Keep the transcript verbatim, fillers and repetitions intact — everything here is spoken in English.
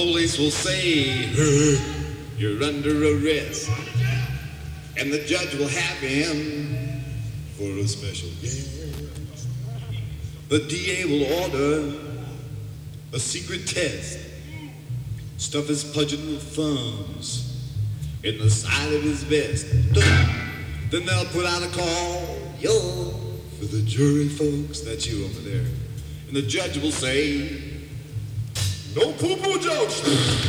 Police will say you're under arrest, and the judge will have him for a special guest. The D A will order a secret test, stuff his pudgy thumbs in the side of his vest. Then they'll put out a call, yo, for the jury folks, that's you over there. And the judge will say, no poo-poo jokes.